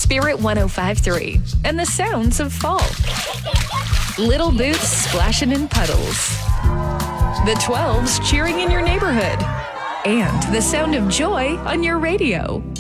Spirit 105.3, and the sounds of fall. Little Boots splashing in puddles. The 12s cheering in your neighborhood. And the sound of joy on your radio.